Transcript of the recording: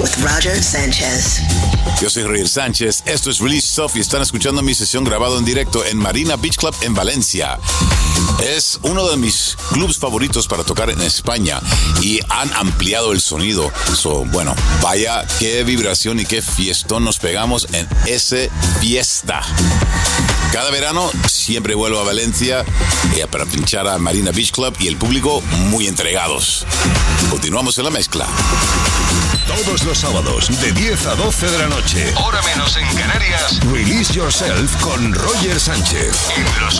with Roger Sanchez. Yo soy Roger Sánchez, esto es Release Stuff y están escuchando mi sesión grabado en directo en Marina Beach Club en Valencia. Es uno de mis clubs favoritos para tocar en España y han ampliado el sonido. Bueno, vaya qué vibración y qué fiestón nos pegamos en ese fiesta. Cada verano siempre vuelvo a Valencia para pinchar a Marina Beach Club y el público muy entregados. Continuamos en la mezcla. Todos los sábados de 10 a 12 de la noche, hora menos en Canarias, Release Yourself con Roger Sánchez en los